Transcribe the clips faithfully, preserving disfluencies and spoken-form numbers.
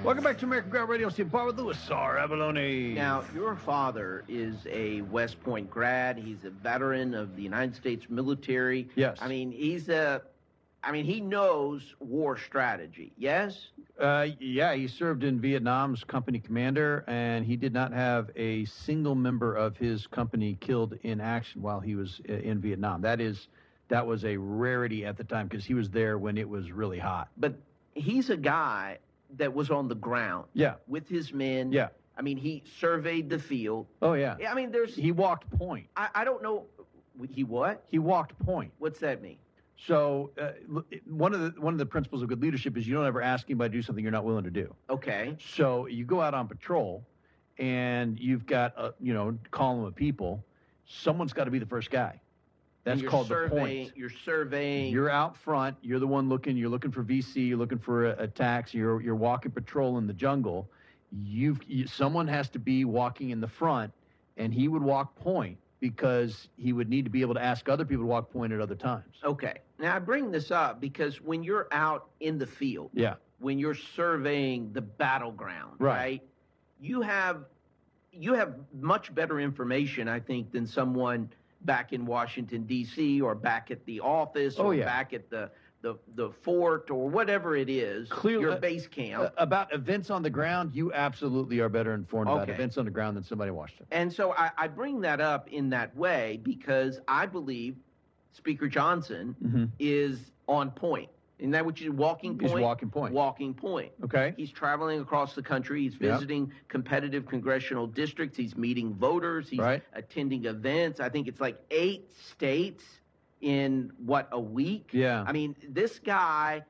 Welcome back to American Ground Radio. Steve Bar with Louis R. Abalone. Now, your father is a West Point grad. He's a veteran of the United States military. Yes. I mean, he's a, I mean, he knows war strategy. Yes? Uh, yeah, he served in Vietnam's company commander, and he did not have a single member of his company killed in action while he was in Vietnam. That is, that was a rarity at the time because he was there when it was really hot. But he's a guy that was on the ground. Yeah. With his men. Yeah. I mean, he surveyed the field. Oh, yeah. I mean, there's... He walked point. I, I don't know... He what? He walked point. What's that mean? So uh, one of the one of the principles of good leadership is you don't ever ask anybody to do something you're not willing to do. Okay. So you go out on patrol, and you've got a you know column of people. Someone's got to be the first guy. That's called the point. You're surveying. You're out front. You're the one looking. You're looking for V C. You're looking for attacks. You're you're walking patrol in the jungle. You've you, someone has to be walking in the front, and he would walk point because he would need to be able to ask other people to walk point at other times. Okay. Now I bring this up because when you're out in the field, yeah, when you're surveying the battleground, right, right you have you have much better information, I think, than someone back in Washington, D C, or back at the office, oh, or yeah. back at the, the, the fort, or whatever it is, Clearly, your base camp. Uh, about events on the ground, you absolutely are better informed okay. about events on the ground than somebody in Washington. And so I, I bring that up in that way because I believe Speaker Johnson mm-hmm. is on point. Isn't that what you walking point? He's walking point. Walking point. Okay. He's traveling across the country. He's visiting yep. competitive congressional districts. He's meeting voters. He's right. attending events. I think it's like eight states in, what, a week? Yeah. I mean, this guy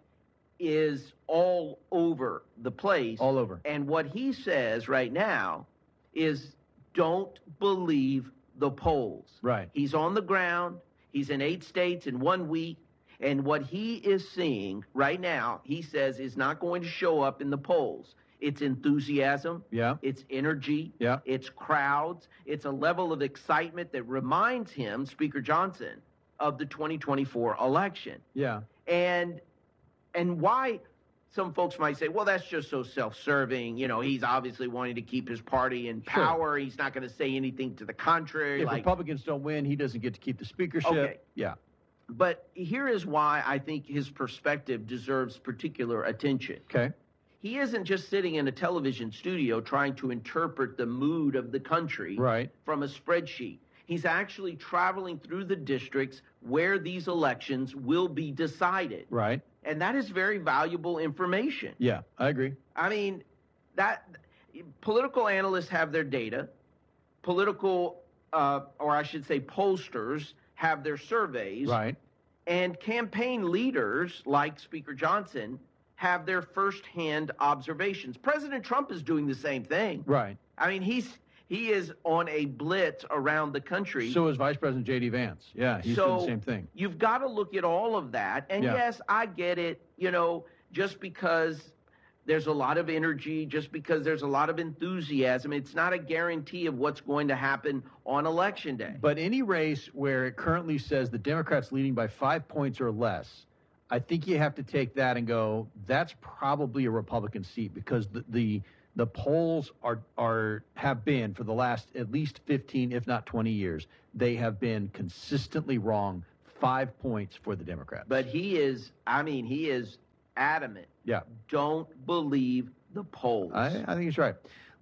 is all over the place. All over. And what he says right now is don't believe the polls. Right. He's on the ground. He's in eight states in one week. And what he is seeing right now, he says, is not going to show up in the polls. It's enthusiasm. Yeah. It's energy. Yeah. It's crowds. It's a level of excitement that reminds him, Speaker Johnson, of the twenty twenty-four election. Yeah. And and why some folks might say, well, that's just so self-serving. You know, he's obviously wanting to keep his party in power. Sure. He's not going to say anything to the contrary. If like, Republicans don't win, he doesn't get to keep the speakership. Okay. Yeah. But here is why I think his perspective deserves particular attention. Okay. He isn't just sitting in a television studio trying to interpret the mood of the country right. from a spreadsheet. He's actually traveling through the districts where these elections will be decided. Right. And that is very valuable information. Yeah, I agree. I mean, that political analysts have their data. Political, uh, or I should say pollsters, have their surveys. Right. And campaign leaders like Speaker Johnson have their firsthand observations. President Trump is doing the same thing. Right. I mean, he's he is on a blitz around the country. So is Vice President J D Vance. Yeah, he's so doing the same thing. You've got to look at all of that. And yeah. yes, I get it, you know, just because there's a lot of energy, just because there's a lot of enthusiasm, it's not a guarantee of what's going to happen on Election Day. But any race where it currently says the Democrats leading by five points or less, I think you have to take that and go, that's probably a Republican seat because the the, the polls are are have been for the last at least fifteen, if not twenty years, they have been consistently wrong, five points for the Democrats. But he is, I mean, he is adamant. Yeah. Don't believe the polls. I, I think he's right.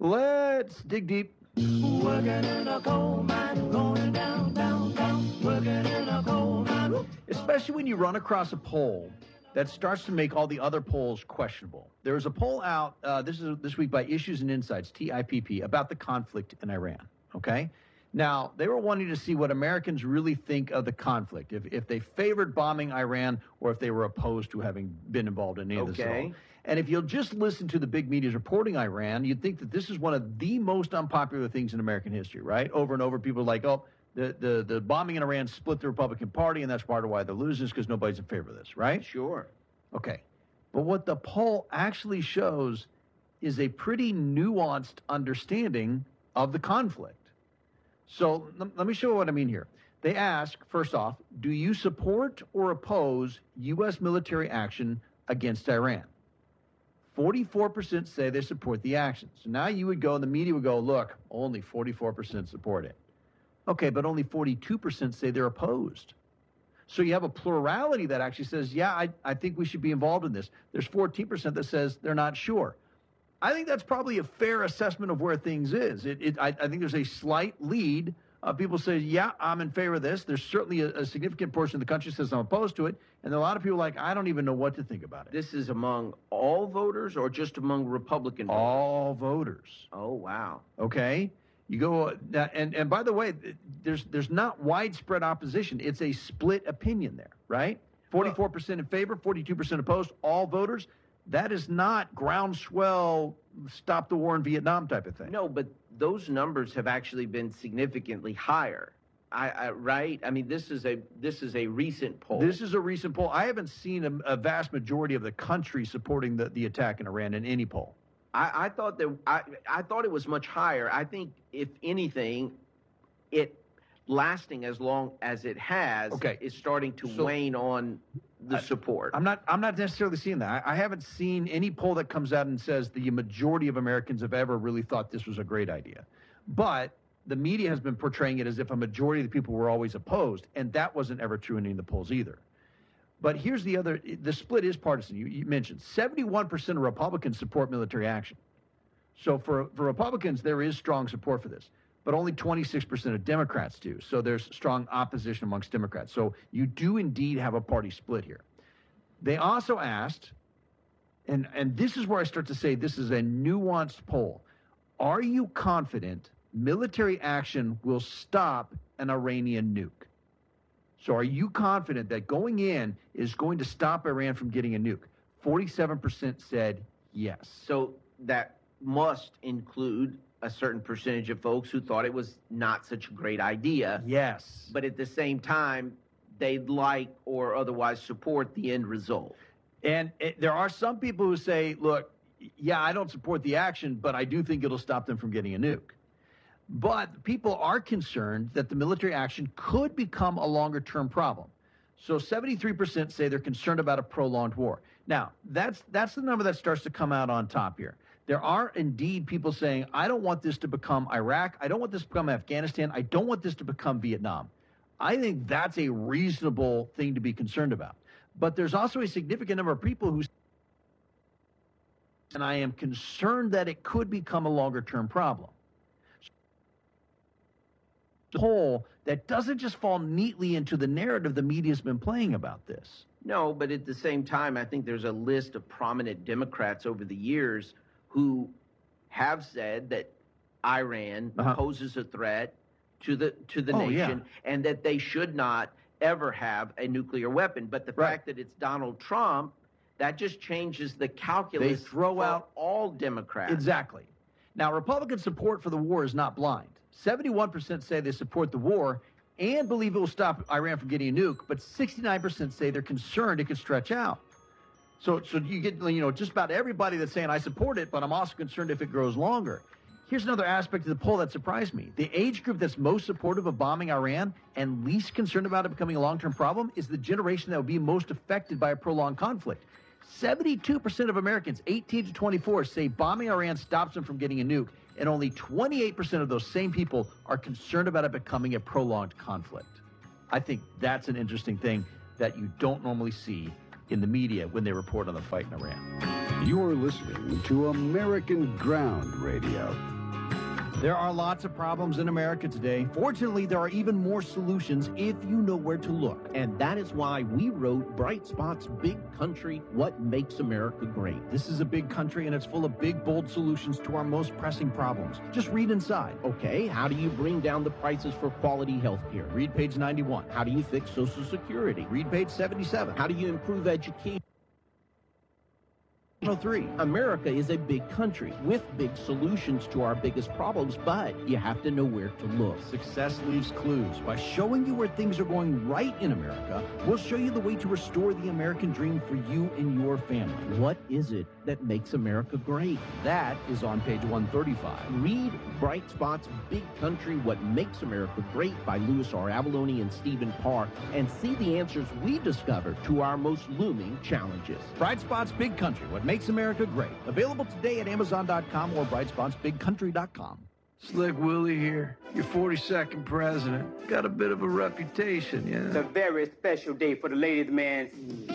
Let's dig deep. Working in a coal mine, going down, down, down, working in a coal mine. Especially when you run across a poll that starts to make all the other polls questionable. There was a poll out uh, this is this week by Issues and Insights, T I P P, about the conflict in Iran. Okay? Now, they were wanting to see what Americans really think of the conflict, if if they favored bombing Iran or if they were opposed to having been involved in any of this at all. And if you'll just listen to the big media's reporting Iran, you'd think that this is one of the most unpopular things in American history, right? Over and over, people are like, oh, the, the, the bombing in Iran split the Republican Party, and that's part of why they're losing, because nobody's in favor of this, right? Sure. Okay. But what the poll actually shows is a pretty nuanced understanding of the conflict. So let me show you what I mean here. They ask, first off, do you support or oppose U S military action against Iran? forty-four percent say they support the action. So now you would go, and the media would go, look, only forty-four percent support it. Okay, but only forty-two percent say they're opposed. So you have a plurality that actually says, yeah, I, I think we should be involved in this. There's fourteen percent that says they're not sure. I think that's probably a fair assessment of where things is. It, it, I, I think there's a slight lead. Uh, people say, yeah, I'm in favor of this. There's certainly a, a significant portion of the country says I'm opposed to it. And there are a lot of people like, I don't even know what to think about it. This is among all voters or just among Republican voters? All voters. Oh, wow. Okay? You go, uh, and, and by the way, there's there's not widespread opposition. It's a split opinion there, right? forty-four percent in favor, forty-two percent opposed, all voters. That is not groundswell, stop the war in Vietnam type of thing. No, but those numbers have actually been significantly higher. I, I right? I mean, this is a this is a recent poll. This is a recent poll. I haven't seen a, a vast majority of the country supporting the, the attack in Iran in any poll. I, I thought that I, I thought it was much higher. I think, if anything, it lasting as long as it has okay. is starting to so, wane on the I, support. I'm not I'm not necessarily seeing that. I, I haven't seen any poll that comes out and says the majority of Americans have ever really thought this was a great idea. But the media has been portraying it as if a majority of the people were always opposed, and that wasn't ever true in any of the polls either. But here's the other, the split is partisan. You, you mentioned seventy-one percent of Republicans support military action. So for, for Republicans, there is strong support for this. But only twenty-six percent of Democrats do. So there's strong opposition amongst Democrats. So you do indeed have a party split here. They also asked, and, and this is where I start to say this is a nuanced poll. Are you confident military action will stop an Iranian nuke? So are you confident that going in is going to stop Iran from getting a nuke? forty-seven percent said yes. So that must include a certain percentage of folks who thought it was not such a great idea. Yes. But at the same time, they'd like or otherwise support the end result. And it, there are some people who say, look, yeah, I don't support the action, but I do think it'll stop them from getting a nuke. But people are concerned that the military action could become a longer-term problem. So seventy-three percent say they're concerned about a prolonged war. Now, that's that's the number that starts to come out on top here. There are indeed people saying, I don't want this to become Iraq. I don't want this to become Afghanistan. I don't want this to become Vietnam. I think that's a reasonable thing to be concerned about. But there's also a significant number of people who, and I am concerned that it could become a longer-term problem. Poll that doesn't just fall neatly into the narrative the media's been playing about this. No, but at the same time, I think there's a list of prominent Democrats over the years who have said that Iran uh-huh. poses a threat to the to the oh, nation yeah. and that they should not ever have a nuclear weapon. But the right. fact that it's Donald Trump, that just changes the calculus they throw for out all Democrats. Exactly. Now, Republican support for the war is not blind. seventy-one percent say they support the war and believe it will stop Iran from getting a nuke, but sixty-nine percent say they're concerned it could stretch out. So, so you get, you know, just about everybody that's saying I support it, but I'm also concerned if it grows longer. Here's another aspect of the poll that surprised me. The age group that's most supportive of bombing Iran and least concerned about it becoming a long-term problem is the generation that will be most affected by a prolonged conflict. seventy-two percent of Americans, eighteen to twenty-four, say bombing Iran stops them from getting a nuke, and only twenty-eight percent of those same people are concerned about it becoming a prolonged conflict. I think that's an interesting thing that you don't normally see in the media when they report on the fight in Iran. You're listening to American Ground Radio. There are lots of problems in America today. Fortunately, there are even more solutions if you know where to look. And that is why we wrote Bright Spot's Big Country, What Makes America Great. This is a big country, and it's full of big, bold solutions to our most pressing problems. Just read inside. Okay, how do you bring down the prices for quality health care? Read page ninety-one. How do you fix Social Security? Read page seventy-seven. How do you improve education? three. America is a big country with big solutions to our biggest problems, but you have to know where to look. Success leaves clues. By showing you where things are going right in America, we'll show you the way to restore the American dream for you and your family. What is it that makes America great? That is on page one thirty-five. Read Bright Spot's Big Country, What Makes America Great by Louis R. Avalone and Stephen Parr, and see the answers we discovered to our most looming challenges. Bright Spot's Big Country, What Makes makes America great. Available today at Amazon dot com or bright spots big country dot com. Slick Willie here, your forty-second president. Got a bit of a reputation, yeah? It's a very special day for the ladies' man.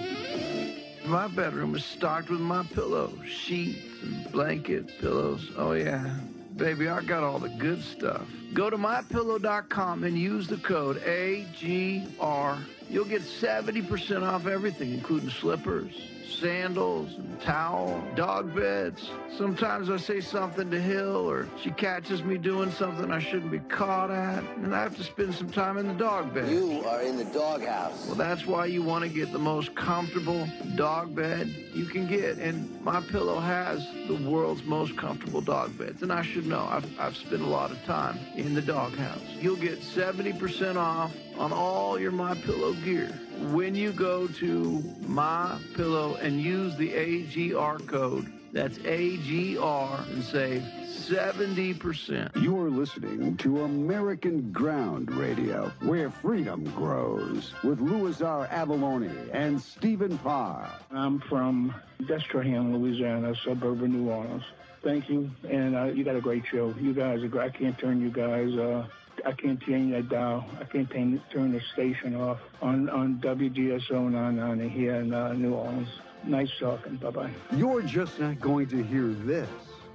My bedroom is stocked with my pillows, sheets, and blankets, pillows. Oh, yeah. Baby, I got all the good stuff. Go to my pillow dot com and use the code A G R. You'll get seventy percent off everything, including slippers, sandals, and towel, dog beds. Sometimes I say something to Hill, or she catches me doing something I shouldn't be caught at, and I have to spend some time in the dog bed. You are in the doghouse. Well, that's why you want to get the most comfortable dog bed you can get, and MyPillow has the world's most comfortable dog beds, and I should know. I've, I've spent a lot of time in the doghouse. You'll get seventy percent off on all your MyPillow gear when you go to MyPillow and use the A G R code. That's A G R and save seventy percent. You're listening to American Ground Radio, where freedom grows, with Louis R. Avalone and Stephen Parr. I'm from Destrehan, Louisiana, a suburb of New Orleans. Thank you, and uh, you got a great show. You guys are great. I can't turn you guys, uh, I can't change that dial. I can't turn, turn the station off on, on W G S O ninety-nine here in uh, New Orleans. Nice talking. Bye-bye. You're just not going to hear this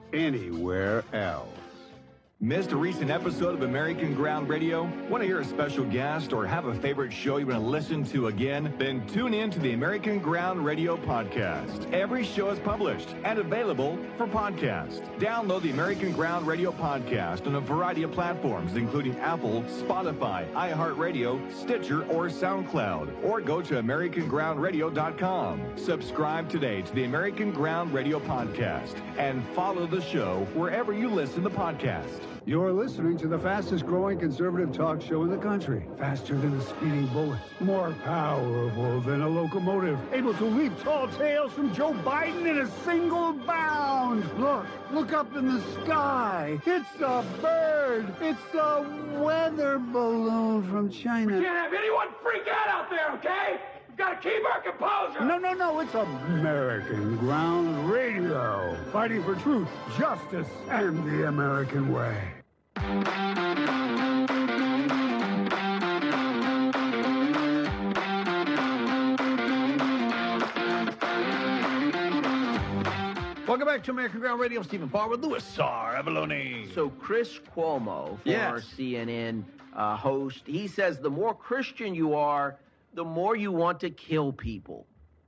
anywhere else. Missed a recent episode of American Ground Radio? Want to hear a special guest or have a favorite show you want to listen to again? Then tune in to the American Ground Radio podcast. Every show is published and available for podcast. Download the American Ground Radio podcast on a variety of platforms, including Apple, Spotify, iHeartRadio, Stitcher, or SoundCloud. Or go to American Ground Radio dot com. Subscribe today to the American Ground Radio podcast and follow the show wherever you listen to podcasts. You're listening to the fastest growing conservative talk show in the country. Faster than a speeding bullet. More powerful than a locomotive. Able to leap tall tales from Joe Biden in a single bound. Look, look up in the sky. It's a bird. It's a weather balloon from China. We can't have anyone freak out out there, okay? We've got to keep our composure. No, no, no. It's American Ground Radio. Fighting for truth, justice, and the American way. Welcome back to American Ground Radio. Stephen Parr with Louis R. Avalone. So Chris Cuomo, former Yes. C N N uh, host, he says the more Christian you are, the more you want to kill people.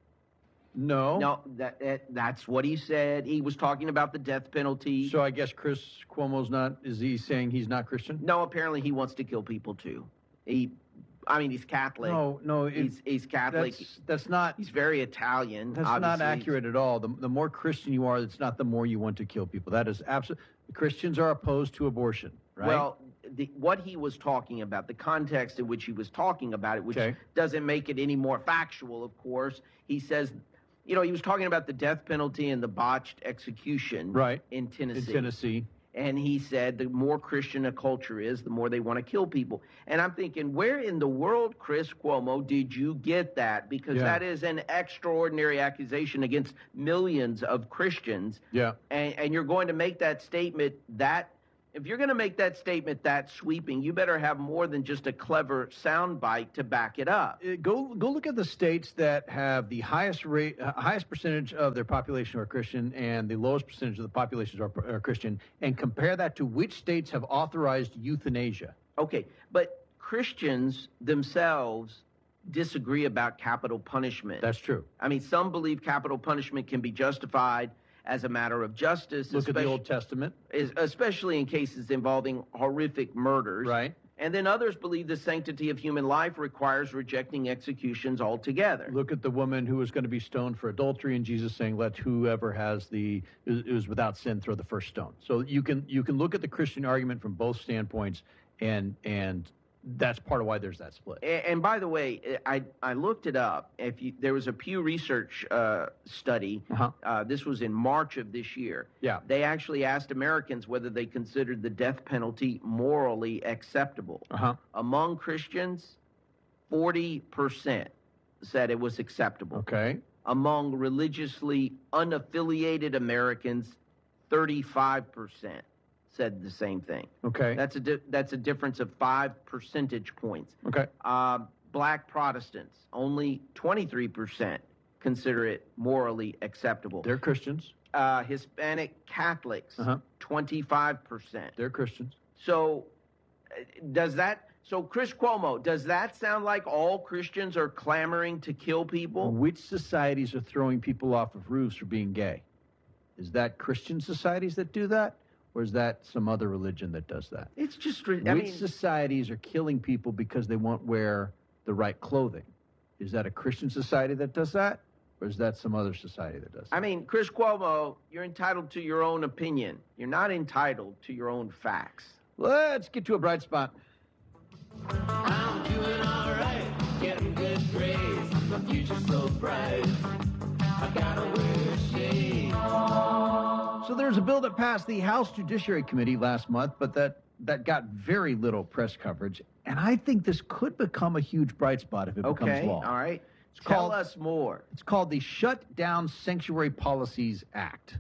No. No, that, that that's what he said. He was talking about the death penalty. So I guess Chris Cuomo's not, is he saying he's not Christian? No, apparently he wants to kill people too. He, I mean, he's Catholic. No, no. it- he's he's Catholic. That's, that's not, He's very Italian. that's not obviously. accurate at all. The, the more Christian you are, it's not the more you want to kill people. That is absolutely, Christians are opposed to abortion, right? Well, the, what he was talking about, the context in which he was talking about it, which Okay. doesn't make it any more factual, of course. He says, you know, he was talking about the death penalty and the botched execution Right. in Tennessee. in Tennessee. And he said the more Christian a culture is, the more they want to kill people. And I'm thinking, where in the world, Chris Cuomo, did you get that? Because Yeah. that is an extraordinary accusation against millions of Christians. Yeah. And, and you're going to make that statement that, if you're going to make that statement that sweeping, you better have more than just a clever soundbite to back it up. Uh, Go go look at the states that have the highest rate, uh, highest percentage of their population are Christian, and the lowest percentage of the populations are, are Christian, and compare that to which states have authorized euthanasia. Okay, but Christians themselves disagree about capital punishment. That's true. I mean, some believe capital punishment can be justified as a matter of justice. Look at the especially- Old Testament. is- especially in cases involving horrific murders. Right. And then others believe the sanctity of human life requires rejecting executions altogether. Look at the woman who was going to be stoned for adultery, and Jesus saying, "Let whoever has the is, is without sin throw the first stone." So you can you can look at the Christian argument from both standpoints, and and that's part of why there's that split. And, and by the way, I, I looked it up. If you, there was a Pew Research uh, study. Uh-huh. Uh, this was in March of this year. Yeah. They actually asked Americans whether they considered the death penalty morally acceptable. Uh-huh. Among Christians, forty percent said it was acceptable. Okay. Among religiously unaffiliated Americans, thirty-five percent said the same thing. Okay. That's a di- that's a difference of five percentage points. Okay. Uh, black Protestants, only twenty-three percent consider it morally acceptable. They're Christians. Uh, Hispanic Catholics, Uh-huh. twenty-five percent. They're Christians. So, uh, does that? So, Chris Cuomo, does that sound like all Christians are clamoring to kill people? Which societies are throwing people off of roofs for being gay? Is that Christian societies that do that? Or is that some other religion that does that? It's just, I Which mean, societies are killing people because they won't wear the right clothing? Is that a Christian society that does that? Or is that some other society that does that? I mean, Chris Cuomo, you're entitled to your own opinion. You're not entitled to your own facts. Let's get to a bright spot. I'm doing all right, getting good grades. My future's so bright. I gotta wear shades. So there's a bill that passed the House Judiciary Committee last month, but that, that got very little press coverage. And I think this could become a huge bright spot if it becomes Okay, law. all right. It's Tell called, us more. It's called the Shut Down Sanctuary Policies Act.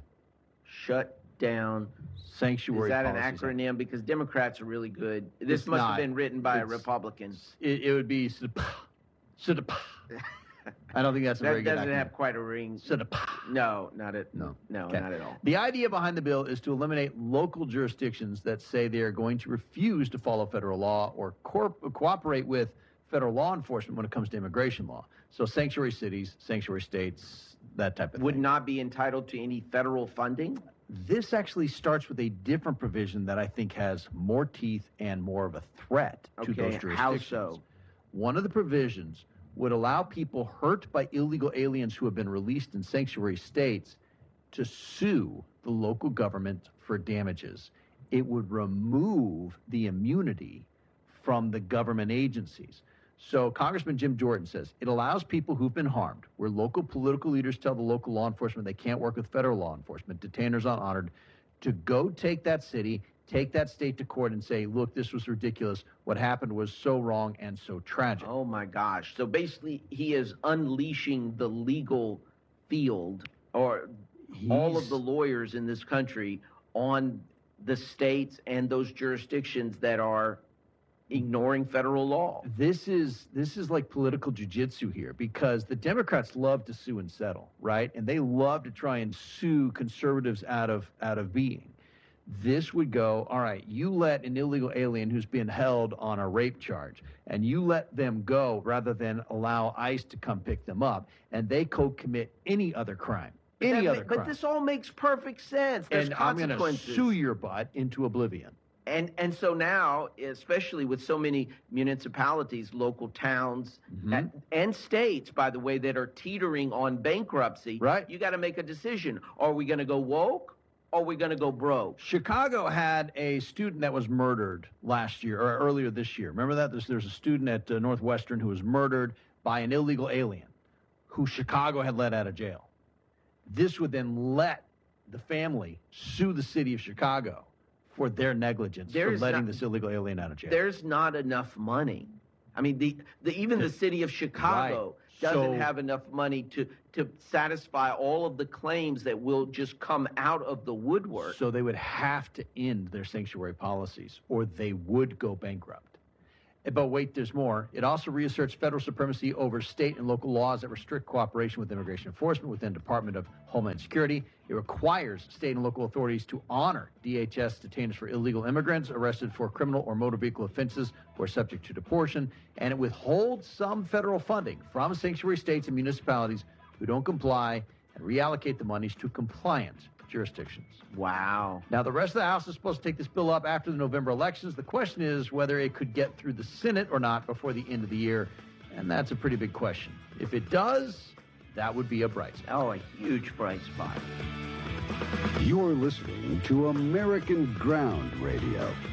Shut down. Sanctuary Is that Policies an Act. acronym? Because Democrats are really good. This It's must not. have been written by a It's- Republican. It, it would be S D P A. S D P A. I don't think that's a very That good doesn't acronym. have quite a ring. S D P A. No, not at No. no, Okay. not at all. The idea behind the bill is to eliminate local jurisdictions that say they are going to refuse to follow federal law or corp- cooperate with federal law enforcement when it comes to immigration law. So sanctuary cities, sanctuary states, that type of Would thing. not be entitled to any federal funding. This actually starts with a different provision that I think has more teeth and more of a threat to Okay, those how jurisdictions. so? One of the provisions would allow people hurt by illegal aliens who have been released in sanctuary states to sue the local government for damages. It would remove the immunity from the government agencies. So Congressman Jim Jordan says it allows people who've been harmed, where local political leaders tell the local law enforcement they can't work with federal law enforcement, detainers unhonored, to go take that city, take that state to court and say, look, this was ridiculous. What happened was so wrong and so tragic. Oh my gosh. So basically he is unleashing the legal field or all of He's- the lawyers in this country on the states and those jurisdictions that are ignoring federal law. This is this is like political jujitsu here because the Democrats love to sue and settle, right? And they love to try and sue conservatives out of out of being. This would go, all right, you let an illegal alien who's been held on a rape charge, and you let them go rather than allow ICE to come pick them up, and they co-commit any other crime. Any That other ma- crime. But this all makes perfect sense. There's and I'm going to consequences. sue your butt into oblivion. And and so now, especially with so many municipalities, local towns, Mm-hmm. and, and states, by the way, that are teetering on bankruptcy, Right. you got to make a decision. Are we going to go woke? Or are we going to go broke? Chicago had a student that was murdered last year or earlier this year. Remember that? There's, there's a student at uh, Northwestern who was murdered by an illegal alien who Chicago had let out of jail. This would then let the family sue the city of Chicago for their negligence There's for letting not- this illegal alien out of jail. There's not enough money. I mean, the, the even the city of Chicago Right. doesn't So- have enough money to, to satisfy all of the claims that will just come out of the woodwork. So they would have to end their sanctuary policies or they would go bankrupt. But wait, there's more. It also reasserts federal supremacy over state and local laws that restrict cooperation with immigration enforcement within the Department of Homeland Security. It requires state and local authorities to honor D H S detainers for illegal immigrants arrested for criminal or motor vehicle offenses who are subject to deportation. And it withholds some federal funding from sanctuary states and municipalities who don't comply and reallocate the monies to compliant jurisdictions. Wow. Now, the rest of the House is supposed to take this bill up after the November elections. The question is whether it could get through the Senate or not before the end of the year. And that's a pretty big question. If it does, that would be a bright spot. Oh, a huge bright spot. You're listening to American Ground Radio.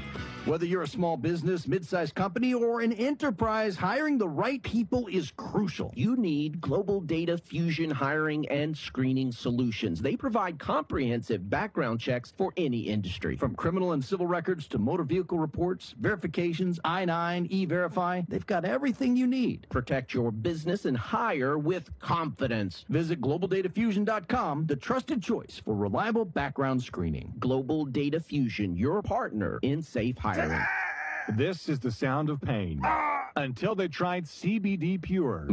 Whether you're a small business, mid-sized company, or an enterprise, hiring the right people is crucial. You need Global Data Fusion hiring and screening solutions. They provide comprehensive background checks for any industry. From criminal and civil records to motor vehicle reports, verifications, I nine, E-Verify, they've got everything you need. Protect your business and hire with confidence. Visit global data fusion dot com, the trusted choice for reliable background screening. Global Data Fusion, your partner in safe hiring. This is the sound of pain. Until they tried C B D Pure.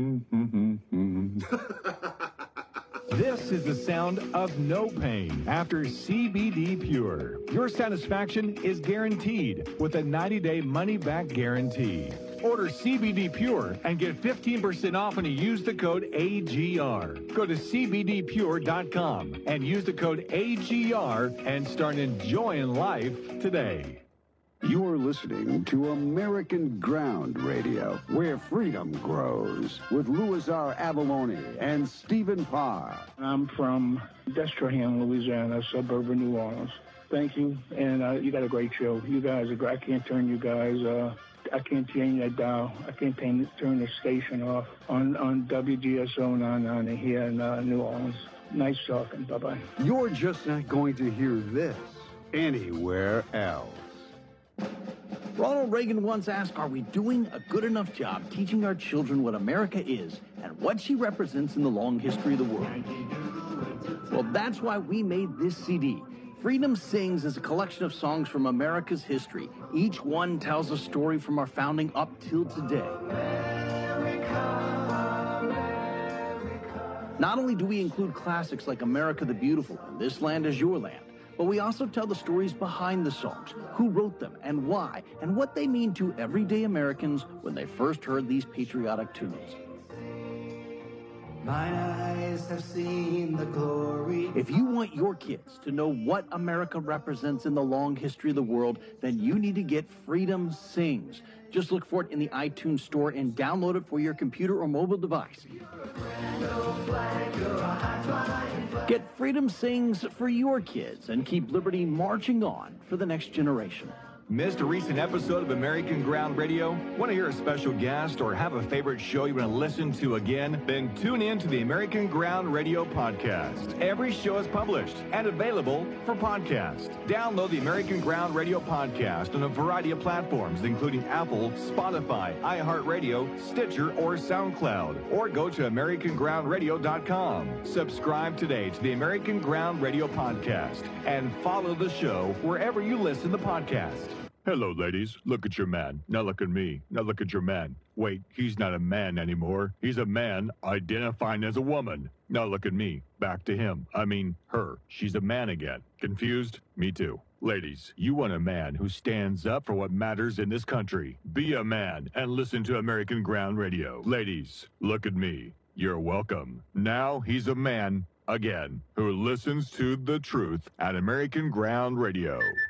This is the sound of no pain after C B D Pure. Your satisfaction is guaranteed with a ninety-day money-back guarantee. Order C B D Pure and get fifteen percent off when you use the code A G R. Go to C B D pure dot com and use the code A G R and start enjoying life today. You're listening to American Ground Radio, where freedom grows, with Louis R. Avalone and Stephen Parr. I'm from Destrehan, Louisiana, a suburb of New Orleans. Thank you, and uh, you got a great show. You guys are great. I can't turn you guys. Uh, I can't change that dial. I can't turn, turn the station off on, on W G S O ninety-nine here in uh, New Orleans. Nice talking. Bye-bye. You're just not going to hear this anywhere else. Ronald Reagan once asked, are we doing a good enough job teaching our children what America is and what she represents in the long history of the world? Well, that's why we made this C D. Freedom Sings is a collection of songs from America's history. Each one tells a story from our founding up till today. Not only do we include classics like America the Beautiful and This Land Is Your Land, but we also tell the stories behind the songs, who wrote them and why, and what they mean to everyday Americans when they first heard these patriotic tunes. Mine eyes have seen the glory. If you want your kids to know what America represents in the long history of the world, then you need to get Freedom Sings. Just look for it in the iTunes store and download it for your computer or mobile device. Get Freedom Sings for your kids and keep liberty marching on for the next generation. Missed a recent episode of American Ground Radio? Want to hear a special guest or have a favorite show you want to listen to again? Then tune in to the American Ground Radio podcast. Every show is published and available for podcast. Download the American Ground Radio podcast on a variety of platforms, including Apple, Spotify, iHeartRadio, Stitcher, or SoundCloud. Or go to american ground radio dot com. Subscribe today to the American Ground Radio podcast and follow the show wherever you listen to podcasts. Hello, ladies. Look at your man. Now look at me. Now look at your man. Wait, he's not a man anymore. He's a man identifying as a woman. Now look at me. Back to him. I mean, her. She's a man again. Confused? Me too. Ladies, you want a man who stands up for what matters in this country. Be a man and listen to American Ground Radio. Ladies, look at me. You're welcome. Now he's a man again who listens to the truth at American Ground Radio.